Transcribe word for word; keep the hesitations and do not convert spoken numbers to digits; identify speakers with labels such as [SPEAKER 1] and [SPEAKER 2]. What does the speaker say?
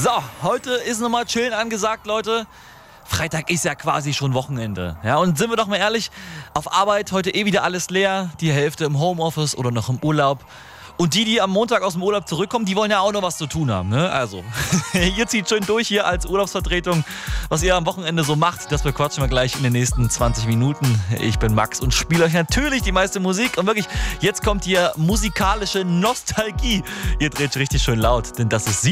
[SPEAKER 1] So, heute ist nochmal chillen angesagt, Leute. Freitag ist ja quasi schon Wochenende. Ja, und sind wir doch mal ehrlich, auf Arbeit heute eh wieder alles leer. Die Hälfte im Homeoffice oder noch im Urlaub. Und die, die am Montag aus dem Urlaub zurückkommen, die wollen ja auch noch was zu tun haben. Ne? Also, ihr zieht schön durch hier als Urlaubsvertretung. Was ihr am Wochenende so macht, das bequatschen wir gleich in den nächsten zwanzig Minuten. Ich bin Max und spiele euch natürlich die meiste Musik. Und wirklich, jetzt kommt hier musikalische Nostalgie. Ihr dreht richtig schön laut, denn das ist sie.